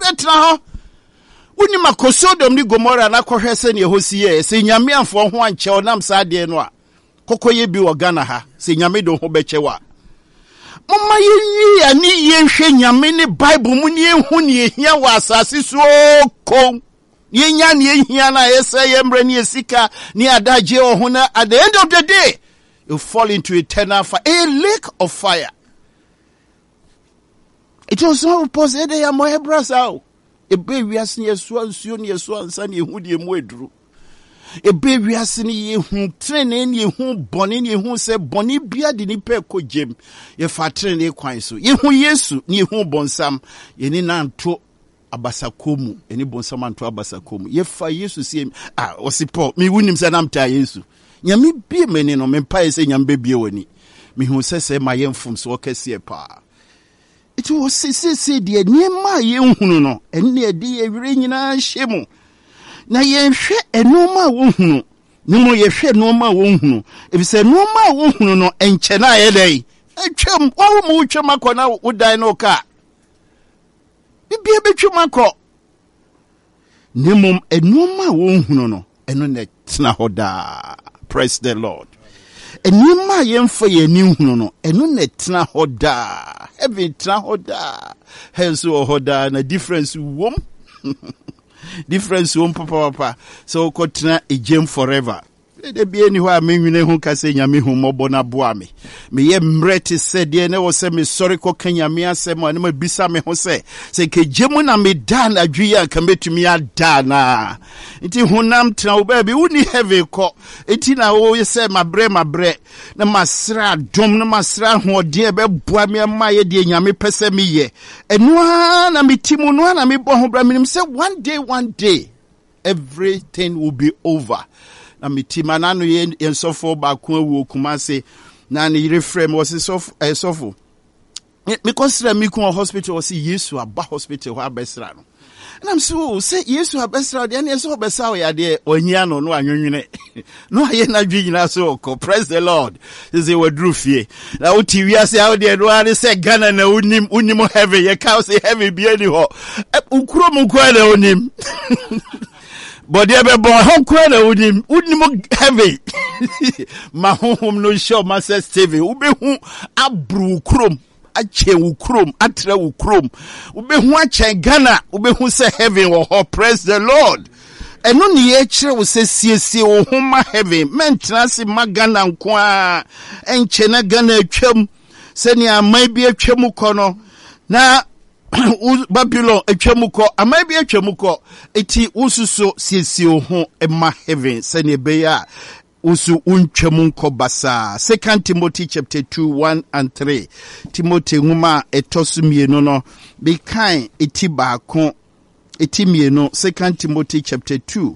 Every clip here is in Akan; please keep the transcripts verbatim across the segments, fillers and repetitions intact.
tena ho woni makosodom ni Gomora na kohwe se ne hosiye se nyame amfo ho anche onam sa de no a kokoye bi wo Ghana ha se nyame do ho bechewa mama yi ya ni yenhwe nyame ne Bible mu ni ehu ne ehia wa asase so kon ye nya ne ehia na yese yemre ne esika ne adaje o ho na at the end of the day you fall into eternal fire, a lake of fire. It was not possible. Ya mo hebrasa e be wiase ne yesu ansuo ne yesu ansa ne ehu de mu eduru e be wiase ne yehu trene ne yehu bone ne yehu se bone bia de ni pe ko jem ye fa trene kwan so yehu Yesu ne yehu bonsam ye ni nanto abasakomu eni bonsam anto abasakomu ye fa Yesu sie ah osipo mi wunim se namta Yesu nyame bie meni no me pa se nyambe bie wani me hu se se ma yemfum so kase pa. It was say say de niema ye hunu no enne de ye wire nyina hyemu na ye hwe enoma wo hunu ni mo ye hwe enoma wo hunu ebi se enoma wo hunu no enche na ye dai atwam wo mo twam akona wo dan no ka bibia betwam akọ ni mom enoma wo hunu no eno ne tena hoda. Praise the Lord. Enima yemfo ye ni hunu no eno ne tena hoda. Heaven tena hoda. Henso hoda na difference wom. Difference wom papa papa. So ko tena ejem forever. De bi eni ho a menwine hu kase nyame hu mobo na boa me. Me ye mrete se de ne wo se me sorry ko kanyame asem ani ma bisa me ho se se ke jemu na me dan adwi ya ka metumi ada na. Nti hunam tena wo ba bi woni heaven ko. Enti na wo se mabre mabre na masra dom na masra ho de be boa me ma ye de nyame pese me ye. Eno na metimu no na me bo ho bra me say one day one day everything will be over. Na mitima nanu ye ensofo ba ko awu Kumase na ne reframe was sof esofo me consider me ko hospital was Yesu aba hospital ho abesra no na am so say Yesu abesra de na so besa ya de ohia no no anwunwene no aye na dwunyina so ko. Praise the Lord. This is what drew fear na uti wi ase how de no ani say Ghana na unim unim heaven ye ka say heaven bi ani ho ukuro mu kwa na unim but they be born home kwela unim unim heavy ma home no show master Steve ube hu abru krom ache wu krom atra wu krom ube hu ache Ghana ube hu say heaven wo ho. Praise the Lord. Eno ni ye kire wo se siesie wo ho ma heaven mentra se ma Ghana nko a enche na Ghana atwam se ni amai bi atwam kono na Babylon etwamuko amabi etwamuko eti ususo siesie ho ema heaven sene beya usu untwamunko basa. Second Timothy chapter two one and three. Timothy nguma etosu mienu no be kan eti baako eti mienu. Second Timothy chapter two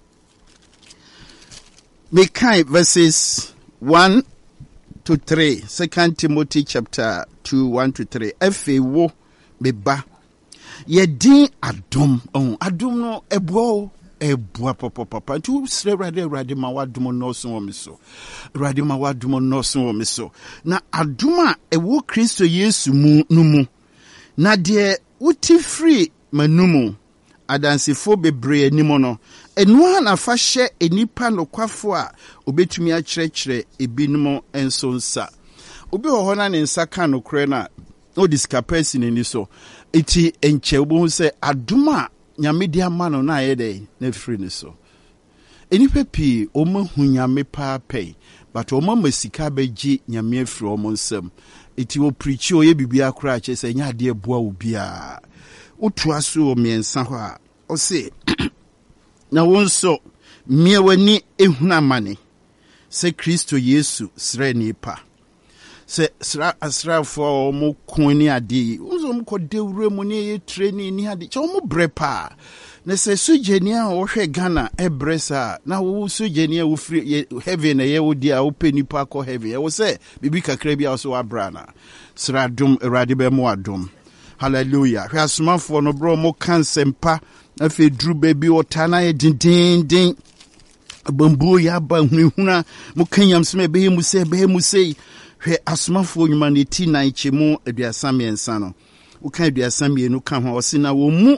be kan verses one to three. Second Timothy chapter two one to three. Efe wo beba ye din adom on adom no ebo ebo papa papa tu sre rade rade ma wadom no so wo miso rade ma wadom no so wo miso na adom a ewo Kristo Yesu mu numu na de uti free manumu adansifo bebre animo no eno na fa hye enipa nokwafo a obetumi a kyerɛkyerɛ ebinom enso nsa obi ho na ne nsa ka no kre na no discapacity ni so iti enche obo se aduma nyame dia ma no na yede na free ni so enipa pi o ma hu nyame pa pay but o ma masika beji nyame afri o mo nsam iti o preach o ye bibia kra che se nya de boa obia utu aso o miensa ho a o se na wonso mie wani ehuna mane se Kristo Yesu sre ni pa se sra asra for mo koni ade uzo mo ko dewure mo ne training ni ade che mo brepa na se sujeni a wo hwe Ghana ebresa na wo sujeni a wo free heaven ye wo dia wo peni pa ko heaven ye wo se bibi kakra bia so abrana sra dum erade be mo adum. Hallelujah. Hwe asomafo no bro mo kansempa afi dru baby otana ye din din din bambu ya ba hunhuna mo kanyam sme be mu se be mu sei hwe asomafo nyuma ne ti nan chemu aduasa miensa no wo kan aduasa mienu ka ho o se na wo mu